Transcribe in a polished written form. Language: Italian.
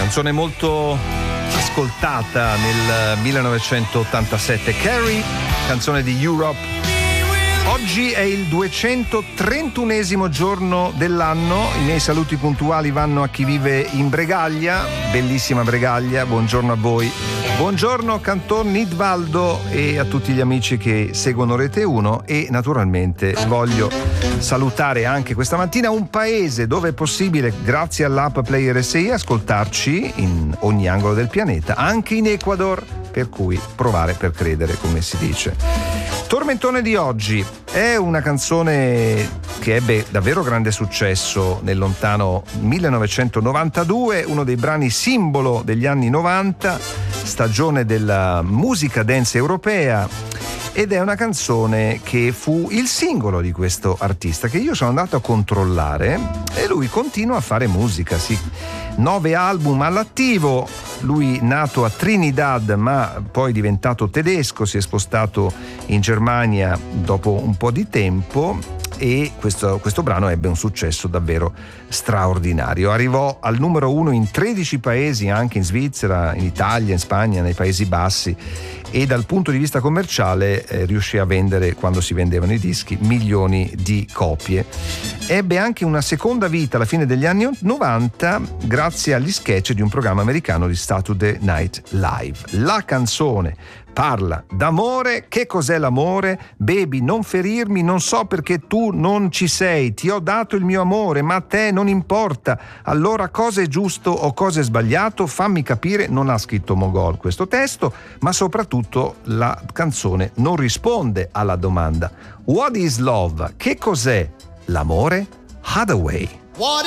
Canzone molto ascoltata nel 1987. Carrie, canzone di Europe. Oggi è il 231esimo giorno dell'anno. I miei saluti puntuali vanno a chi vive in Bregaglia, bellissima Bregaglia, buongiorno a voi. Buongiorno Canton Nidvaldo e a tutti gli amici che seguono Rete 1, e naturalmente voglio salutare anche questa mattina un paese dove è possibile, grazie all'app Play RSI, ascoltarci in ogni angolo del pianeta, anche in Ecuador, per cui provare per credere, come si dice. Tormentone di oggi è una canzone che ebbe davvero grande successo nel lontano 1992, uno dei brani simbolo degli anni 90, stagione della musica dance europea, ed è una canzone che fu il singolo di questo artista, che io sono andato a controllare, e lui continua a fare musica, sì. 9 album all'attivo. Lui nato a Trinidad ma poi diventato tedesco, si è spostato in Germania dopo un po' di tempo, e questo brano ebbe un successo davvero straordinario. Arrivò al numero 1 in 13 paesi, anche in Svizzera, in Italia, in Spagna, nei Paesi Bassi, e dal punto di vista commerciale riuscì a vendere, quando si vendevano i dischi, milioni di copie. Ebbe anche una seconda vita alla fine degli anni 90 grazie agli sketch di un programma americano di Saturday Night Live. La canzone parla d'amore. Che cos'è l'amore? Baby, non ferirmi, non so perché tu non ci sei, ti ho dato il mio amore, ma a te non importa. Allora cosa è giusto o cosa è sbagliato? Fammi capire. Non ha scritto Mogol questo testo, ma soprattutto la canzone non risponde alla domanda. What is love? Che cos'è l'amore? Hathaway.